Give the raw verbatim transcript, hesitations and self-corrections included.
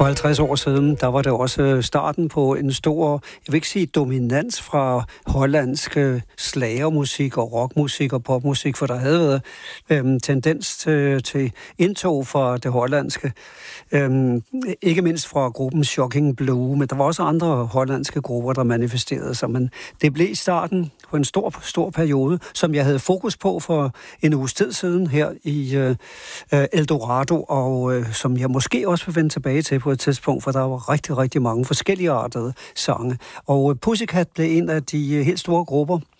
For halvtreds år siden, der var det også starten på en stor, jeg vil ikke sige dominans fra hollandsk slagermusik og rockmusik og popmusik, for der havde været øhm, tendens til, til indtog fra det hollandske. Øhm, ikke mindst fra gruppen Shocking Blue, men der var også andre hollandske grupper, der manifesterede sig. Men det blev starten på en stor, stor periode, som jeg havde fokus på for en uges tid siden her i øh, Eldorado, og øh, som jeg måske også vil vende tilbage til på et tidspunkt, for der var rigtig, rigtig mange forskellige artede sange. Og Pussycat blev en af de helt store grupper,